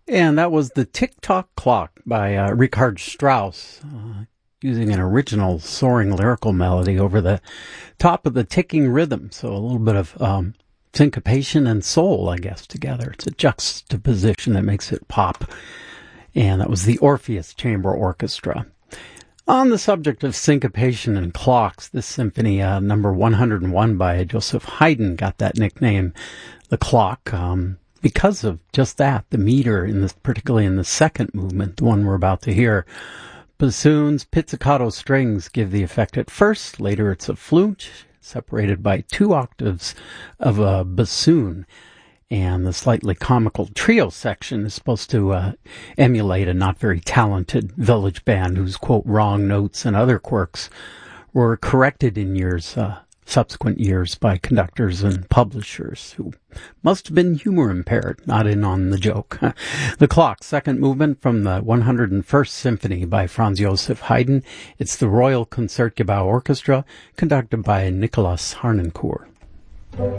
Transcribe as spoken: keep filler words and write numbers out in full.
And that was the Tick-Tock Clock by uh, Richard Strauss, uh, using an original soaring lyrical melody over the top of the ticking rhythm. So a little bit of um, syncopation and soul, I guess, together. It's a juxtaposition that makes it pop. And that was the Orpheus Chamber Orchestra. On the subject of syncopation and clocks, this symphony, uh, number one hundred one by Joseph Haydn, got that nickname, the clock, um, because of just that, the meter, in this, particularly in the second movement, the one we're about to hear. Bassoons, pizzicato strings give the effect at first. Later it's a flute, separated by two octaves of a bassoon. And the slightly comical trio section is supposed to uh, emulate a not very talented village band whose, quote, wrong notes and other quirks were corrected in years, uh, subsequent years by conductors and publishers who must have been humor impaired, not in on the joke. The Clock, second movement from the one hundred first Symphony by Franz Joseph Haydn. It's the Royal Concertgebouw Orchestra, conducted by Nicolas Harnoncourt.